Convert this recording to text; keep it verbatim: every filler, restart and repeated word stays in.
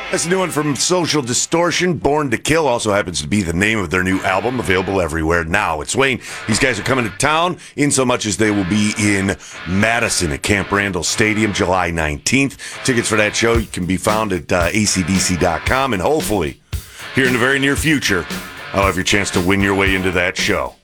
That's a new one from Social Distortion. Born to Kill also happens to be the name of their new album, available everywhere now. It's Wayne. These guys are coming to town in so much as they will be in Madison at Camp Randall Stadium July nineteenth. Tickets for that show can be found at uh, A C D C dot com, and hopefully, here in the very near future, I'll have your chance to win your way into that show.